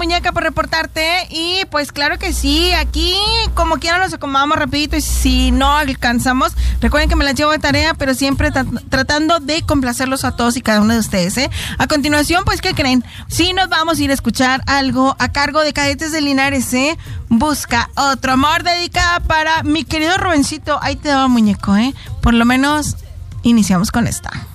muñeca, por reportarte. Y pues claro que sí, aquí como quiera nos acomodamos rapidito. Y si no alcanzamos, recuerden que me las llevo de tarea, pero siempre tratando de complacerlos a todos y cada uno de ustedes, ¿eh? A continuación, pues, ¿qué creen? Sí, nos vamos a ir a escuchar algo a cargo de Cadetes de Linares, ¿eh? Busca otro amor, dedicada para mi querido Rubencito. Ahí te va, muñeco, ¿eh? Por lo menos iniciamos con esta.